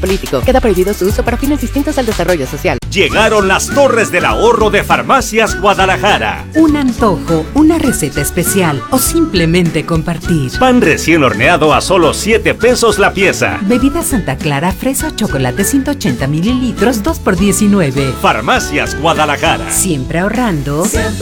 político. Queda prohibido su uso para fines distintos al desarrollo social. Llegaron las Torres del Ahorro de Farmacias Guadalajara. Un antojo, una receta especial o simplemente compartir. Pan recién horneado a solo 7 pesos la pieza. Bebida Santa Clara, fresa o chocolate 180 mililitros, 2 por 19. Farmacias Guadalajara. Siempre ahorrando.